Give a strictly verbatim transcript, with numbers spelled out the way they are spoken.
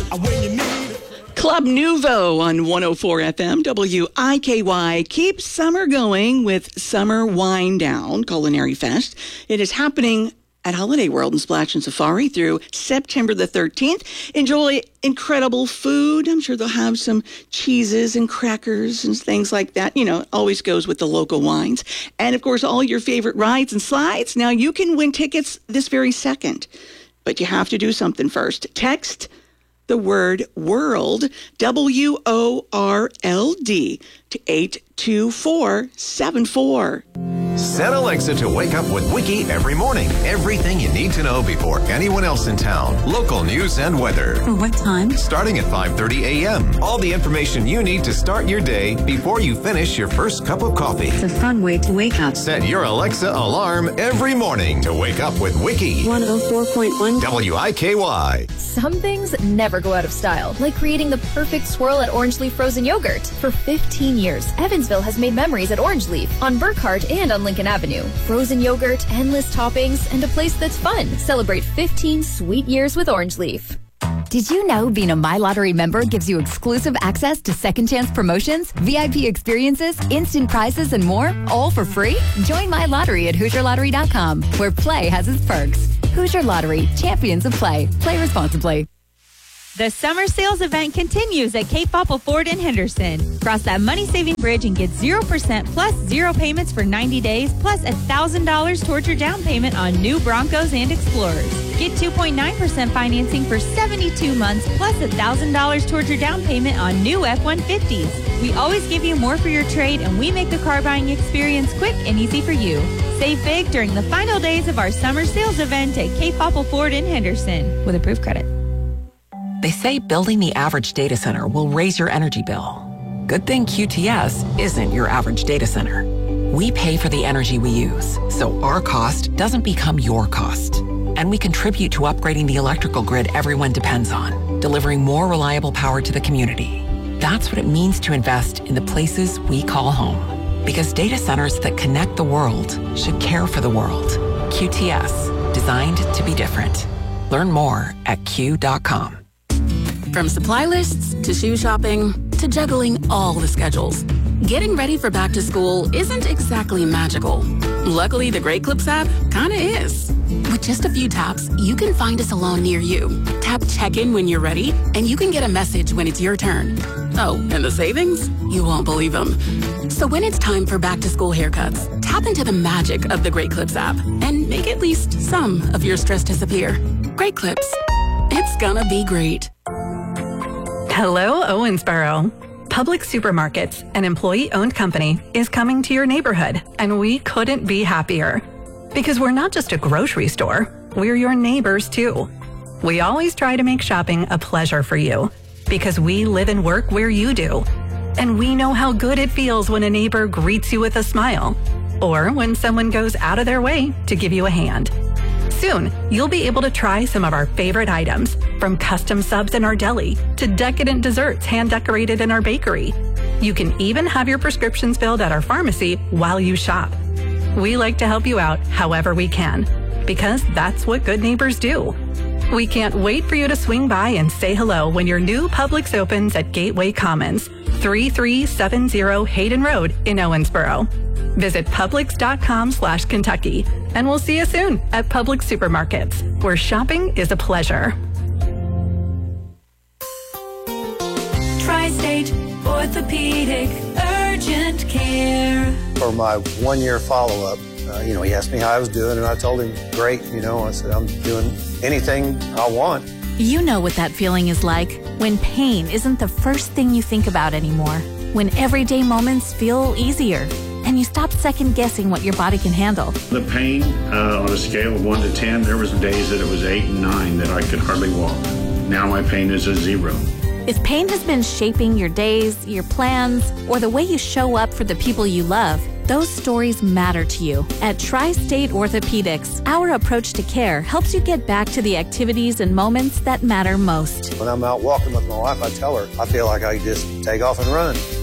when you need it. Club Nouveau on one oh four F M, W I K Y. Keep summer going with Summer Wine Down Culinary Fest. It is happening at Holiday World and Splash and Safari through September the thirteenth. Enjoy incredible food. I'm sure they'll have some cheeses and crackers and things like that. You know, it always goes with the local wines. And, of course, all your favorite rides and slides. Now, you can win tickets this very second, but you have to do something first. Text the word WORLD, W O R L D, to eight two four seven four. Set Alexa to wake up with Wiki every morning. Everything you need to know before anyone else in town. Local news and weather. What time? Starting at five thirty a.m. All the information you need to start your day before you finish your first cup of coffee. It's a fun way to wake up. Set your Alexa alarm every morning to wake up with Wiki. one oh four point one W I K Y. Some things never go out of style, like creating the perfect swirl at Orange Leaf Frozen Yogurt. For fifteen years, Evansville has made memories at Orange Leaf, on Burkhardt and on Lincoln Avenue. Frozen yogurt, endless toppings, and a place that's fun. Celebrate fifteen sweet years with Orange Leaf. Did you know being a My Lottery member gives you exclusive access to second chance promotions, V I P experiences, instant prizes, and more, all for free? Join My Lottery at Hoosier Lottery dot com, where play has its perks. Hoosier Lottery, champions of play. Play responsibly. The summer sales event continues at Cape Popple Ford in Henderson. Cross that money-saving bridge and get zero percent plus zero payments for ninety days, plus one thousand dollars towards your down payment on new Broncos and Explorers. Get two point nine percent financing for seventy-two months, plus one thousand dollars towards your down payment on new F one fifties. We always give you more for your trade, and we make the car buying experience quick and easy for you. Save big during the final days of our summer sales event at Cape Popple Ford in Henderson with approved credit. They say building the average data center will raise your energy bill. Good thing Q T S isn't your average data center. We pay for the energy we use, so our cost doesn't become your cost. And we contribute to upgrading the electrical grid everyone depends on, delivering more reliable power to the community. That's what it means to invest in the places we call home. Because data centers that connect the world should care for the world. Q T S, designed to be different. Learn more at Q dot com. From supply lists to shoe shopping to juggling all the schedules, getting ready for back to school isn't exactly magical. Luckily, the Great Clips app kinda is. With just a few taps, you can find a salon near you. Tap check-in when you're ready, and you can get a message when it's your turn. Oh, and the savings? You won't believe them. So when it's time for back to school haircuts, tap into the magic of the Great Clips app and make at least some of your stress disappear. Great Clips. It's gonna be great. Hello, Owensboro. Public Supermarkets, an employee-owned company, is coming to your neighborhood, and we couldn't be happier. Because we're not just a grocery store, we're your neighbors too. We always try to make shopping a pleasure for you, because we live and work where you do. And we know how good it feels when a neighbor greets you with a smile, or when someone goes out of their way to give you a hand. Soon, you'll be able to try some of our favorite items, from custom subs in our deli to decadent desserts hand-decorated in our bakery. You can even have your prescriptions filled at our pharmacy while you shop. We like to help you out however we can, because that's what good neighbors do. We can't wait for you to swing by and say hello when your new Publix opens at Gateway Commons, thirty-three seventy Hayden Road in Owensboro. Visit Publix.com slash Kentucky, and we'll see you soon at Publix Supermarkets, where shopping is a pleasure. Tri-State Orthopedic Urgent Care. For my one-year follow-up, uh, you know, he asked me how I was doing, and I told him, great, you know, I said, I'm doing anything I want. You know what that feeling is like, when pain isn't the first thing you think about anymore, when everyday moments feel easier, and you stop second-guessing what your body can handle. The pain, uh, on a scale of one to ten, there was days that it was eight and nine that I could hardly walk. Now my pain is a zero. If pain has been shaping your days, your plans, or the way you show up for the people you love, those stories matter to you. At Tri-State Orthopedics, our approach to care helps you get back to the activities and moments that matter most. When I'm out walking with my wife, I tell her, I feel like I just take off and run.